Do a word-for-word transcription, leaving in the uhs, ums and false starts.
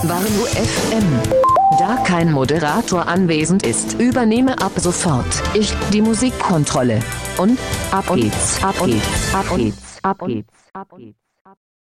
Warnu F M. Da kein Moderator anwesend ist, übernehme ab sofort ich die Musikkontrolle. Und ab geht's, ab geht's, ab geht's, ab geht's, ab geht's.